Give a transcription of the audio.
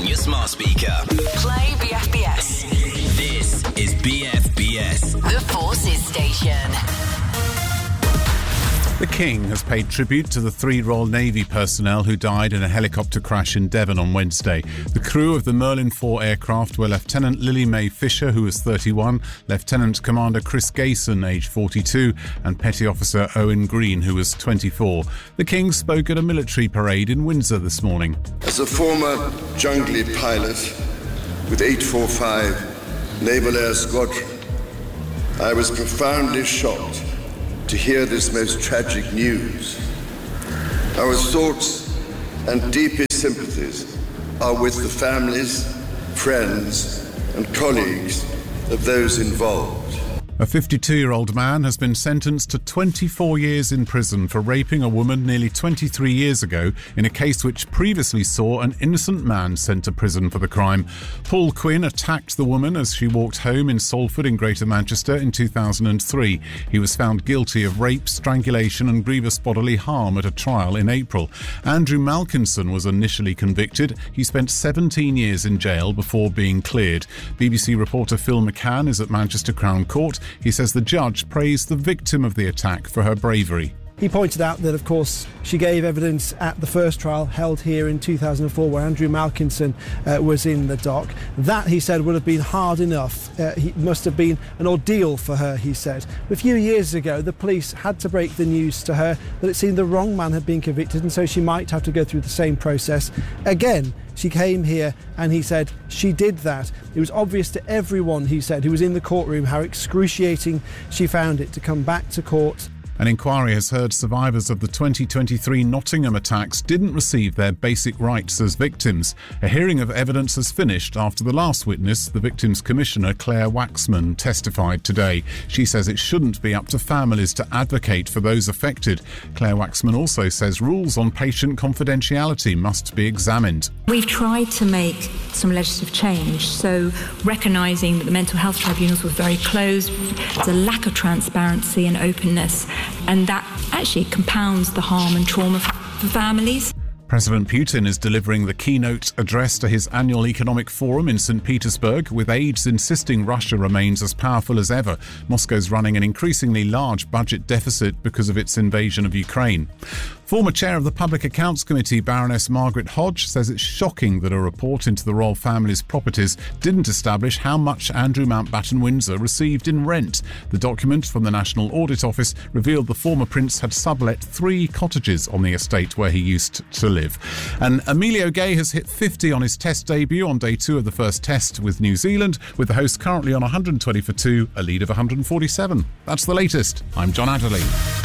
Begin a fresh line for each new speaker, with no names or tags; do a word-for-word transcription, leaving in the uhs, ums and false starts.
on your smart speaker.
Play B F B S.
This is B F B S.
The Forces Station.
The King has paid tribute to the three Royal Navy personnel who died in a helicopter crash in Devon on Wednesday. The crew of the Merlin four aircraft were Lieutenant Lily Mae Fisher, who was thirty-one, Lieutenant Commander Chris Gayson, aged forty-two, and Petty Officer Owen Green, who was twenty-four. The King spoke at a military parade in Windsor this morning.
As a former jungly pilot with eight forty-five Naval Air Squadron, I was profoundly shocked to hear this most tragic news. Our thoughts and deepest sympathies are with the families, friends, and colleagues of those involved.
A fifty-two-year-old man has been sentenced to twenty-four years in prison for raping a woman nearly twenty-three years ago in a case which previously saw an innocent man sent to prison for the crime. Paul Quinn attacked the woman as she walked home in Salford in Greater Manchester in two thousand three. He was found guilty of rape, strangulation and grievous bodily harm at a trial in April. Andrew Malkinson was initially convicted. He spent seventeen years in jail before being cleared. B B C reporter Phil McCann is at Manchester Crown Court. He says the judge praised the victim of the attack for her bravery.
He pointed out that, of course, she gave evidence at the first trial held here in two thousand four where Andrew Malkinson uh, was in the dock. That, he said, would have been hard enough. Uh, it must have been an ordeal for her, he said. A few years ago, the police had to break the news to her that it seemed the wrong man had been convicted, and so she might have to go through the same process again. She came here and he said she did that. It was obvious to everyone, he said, who was in the courtroom how excruciating she found it to come back to court.
An inquiry has heard survivors of the twenty twenty-three Nottingham attacks didn't receive their basic rights as victims. A hearing of evidence has finished after the last witness, the victims' commissioner Claire Waxman, testified today. She says it shouldn't be up to families to advocate for those affected. Claire Waxman also says rules on patient confidentiality must be examined.
We've tried to make some legislative change, so recognising that the mental health tribunals were very closed, there's a lack of transparency and openness, and that actually compounds the harm and trauma for families.
President Putin is delivering the keynote address to his annual economic forum in Saint Petersburg, with aides insisting Russia remains as powerful as ever. Moscow's running an increasingly large budget deficit because of its invasion of Ukraine. Former chair of the Public Accounts Committee, Baroness Margaret Hodge, says it's shocking that a report into the royal family's properties didn't establish how much Andrew Mountbatten Windsor received in rent. The document from the National Audit Office revealed the former prince had sublet three cottages on the estate where he used to live. And Emilio Gay has hit fifty on his Test debut on day two of the first Test with New Zealand, with the host currently on one hundred twenty for two, a lead of one hundred forty-seven. That's the latest. I'm John Adderley.